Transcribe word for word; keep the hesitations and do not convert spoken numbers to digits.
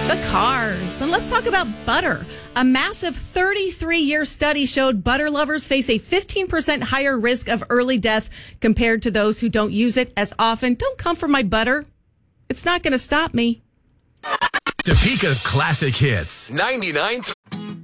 The cars. And let's talk about butter. A massive thirty-three year study showed butter lovers face a fifteen percent higher risk of early death compared to those who don't use it as often. Don't come for my butter. It's not going to stop me. Topeka's classic hits. ninety-nine